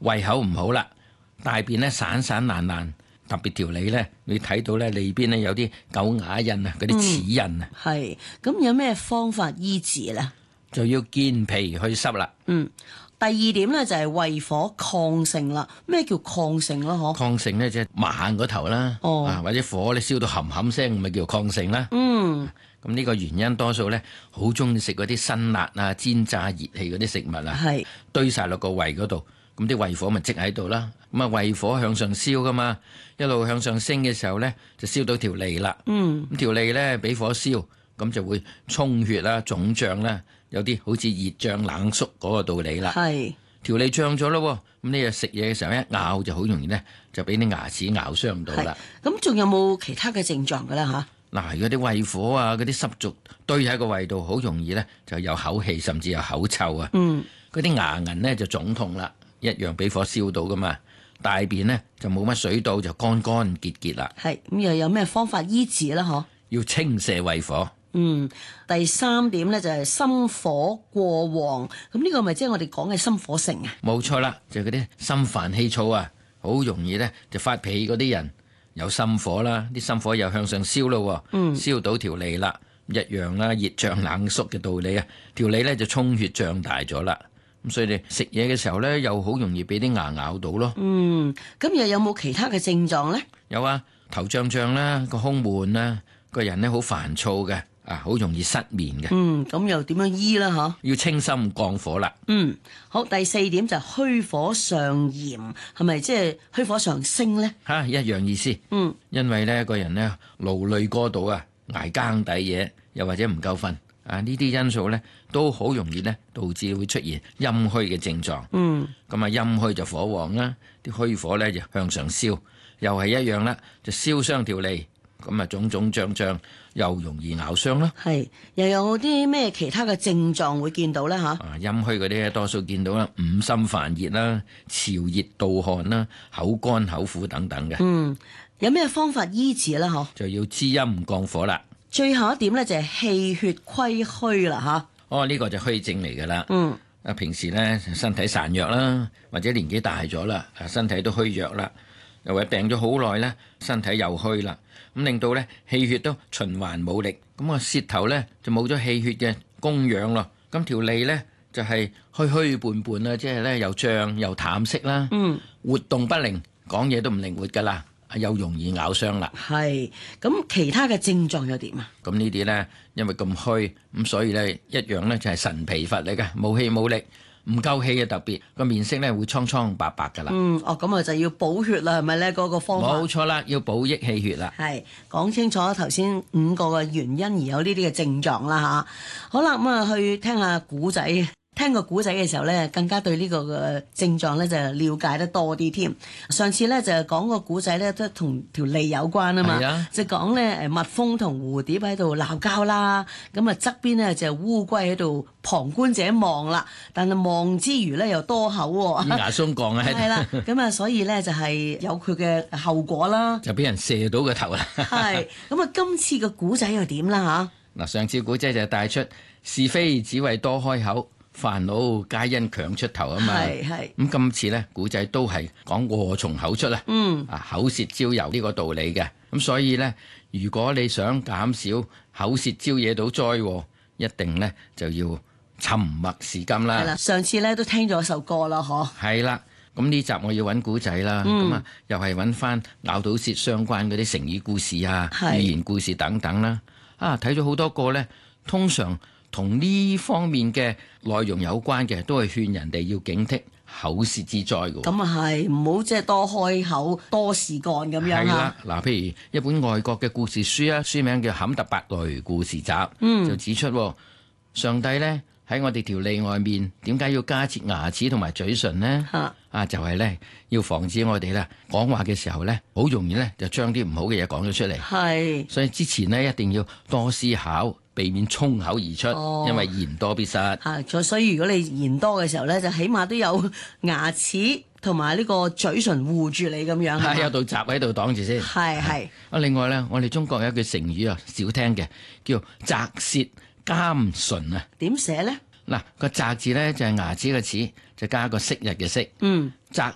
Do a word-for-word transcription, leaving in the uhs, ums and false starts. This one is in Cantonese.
胃口唔好啦，大便咧散散爛爛，特別條脷咧，你睇到咧脷邊咧有啲狗牙印啊，嗰啲齒印啊。 係、嗯，咁有咩方法醫治咧？ 就要健脾去濕啦。 嗯。第二點咧就係胃火亢盛啦。咩叫亢盛啦？嗬， 亢盛咧即係猛嗰頭啦， 哦、 啊或者火咧燒到冚冚聲，咪叫亢盛啦。 嗯， 咁呢個原因多數咧好中意食嗰啲辛辣啊、煎炸熱氣嗰啲食物啊， 係堆晒落個胃嗰度，咁啲胃火咪積喺度啦。咁啊胃火向上燒噶嘛，一路向上升嘅時候咧就燒到條脷啦。 嗯， 咁條脷咧俾火燒，咁就會充血啦、腫脹啦。有啲好似熱脹冷縮嗰個道理啦， 係條脷脹咗咯，咁你又食嘢嘅時候一咬就好容易咧，就俾啲牙齒咬傷到啦。 咁仲有冇其他嘅症狀㗎啦吓？ 嗱，如果啲胃火啊、嗰啲濕濁堆喺個胃度，好容易咧就有口氣，甚至有口臭啊。 嗯， 嗰啲牙齦咧就腫痛啦，一樣俾火燒到噶嘛。大便咧就冇乜水道，就乾乾結結啦。 係咁又有咩方法醫治啦？嗬， 要清瀉胃火。 嗯，第三點咧就係心火過旺，咁呢個咪即係我哋講嘅心火盛啊？ 冇錯啦，就係嗰啲心煩氣躁啊，好容易咧就發脾氣嗰啲人有心火啦，啲心火又向上燒咯，嗯，燒到條脷啦，一樣啦，熱脹冷縮嘅道理啊，條脷咧就充血脹大咗啦，咁所以你食嘢嘅時候咧又好容易俾啲牙咬到咯。 嗯，咁又有冇其他嘅症狀咧？ 有啊，頭脹脹啦，個胸悶啦，個人咧好煩躁嘅。啊，好容易失眠嘅。 嗯，咁又點樣醫啦？嗬， 要清心降火啦。 嗯，好，第四點就係虛火上炎，係咪即係虛火上升咧？ 吓、啊，一樣意思。 嗯， 因為咧個人咧勞累過度啊，捱更抵夜，又或者唔夠瞓啊，呢啲因素咧都好容易咧導致會出現陰虛嘅症狀。 嗯， 咁啊陰虛就火旺啦，啲虛火咧就向上燒，又係一樣啦，就燒傷條脷。咁啊，腫腫脹脹又容易咬傷啦。 係，又有啲咩其他嘅症狀會見到咧？吓， 啊，陰虛嗰啲多數見到啦，五心煩熱啦，潮熱盜汗啦，口乾口苦等等嘅。 嗯，有咩方法醫治咧？嗬， 就要滋陰降火啦。 最後一點咧就係氣血虧虛啦。吓， 哦，呢、這個就虛症嚟噶啦。 嗯， 啊，平時咧身體孱弱啦，或者年紀大咗啦，啊，身體都虛弱啦，又或者病咗好耐咧，身體又虛啦。咁令到咧氣血都循環冇力，咁啊舌頭咧就冇咗氣血嘅供養咯，咁條脷咧就係虛虛胖胖啊，即係咧又脹又淡色啦， 嗯， 活動不靈，講嘢都唔靈活噶啦，又容易咬傷啦。 係，咁其他嘅症狀又點啊？ 咁呢啲咧因為咁虛，咁所以咧一樣咧就係神疲乏嚟嘅，冇氣冇力。唔夠氣嘅特別個面色咧會蒼蒼白白噶啦。 嗯，哦，咁啊就要補血啦，係咪咧？嗰個方法冇錯啦，要補益氣血啦。 係講清楚頭先五個嘅原因而有呢啲嘅症狀啦吓。好啦，咁啊去聽下古仔。聽個古仔嘅時候咧，更加對呢個嘅症狀咧就了解得多啲添。上次咧就講個古仔咧都同條脷有關啊嘛， 啊就講咧誒蜜蜂同蝴蝶喺度鬧交啦，咁啊側邊咧就烏龜喺度旁觀者望啦，但係望之餘咧又多口喎， 以牙鬆降啊， 係啦，咁啊所以咧就係有佢嘅後果啦， 就俾人射到個頭啦。 係咁啊，今次個古仔又點啦吓？ 嗱，上次古仔就帶出是非只為多開口，煩惱皆因強出頭啊嘛。 係係。 咁今次咧古仔都係講禍從口出啊。 嗯。 啊，口舌招尤呢個道理嘅。咁所以咧，如果你想減少口舌招惹到災禍，一定咧就要沉默是金啦。 係啦，上次咧都聽咗首歌啦，嗬。 係啦，咁呢集我要揾古仔啦。咁啊、嗯，又係揾翻咬到舌相關嗰啲成語故事啊、寓言故事等等啦。啊，睇咗好多個咧，通常同呢方面嘅內容有關嘅，都係勸人哋要警惕口舌之災嘅。 咁啊係，唔好即係多開口多事幹咁樣。 係啦，嗱，譬如一本外國嘅故事書啊，書名叫《坎特伯雷故事集》， 嗯、 就指出上帝咧喺我哋條脷外面，點解要加設牙齒同埋嘴唇呢？ 啊， 啊就係、是、咧要防止我哋咧講話嘅時候咧，好容易咧就將啲唔好嘅嘢講咗出嚟。 係， 所以之前呢，一定要多思考，避免衝口而出， 哦、 因為言多必失。 係，所以如果你言多嘅時候咧，就起碼都有牙齒同埋呢個嘴唇護住你咁樣。 係有道閘喺度擋住先。 係係。啊， 另外咧，我哋中國有一句成語啊，少聽嘅，叫擇舌監唇啊。 點寫咧？ 嗱，個擇字咧就係牙齒嘅齒，就加個昔日嘅昔。 嗯， 擇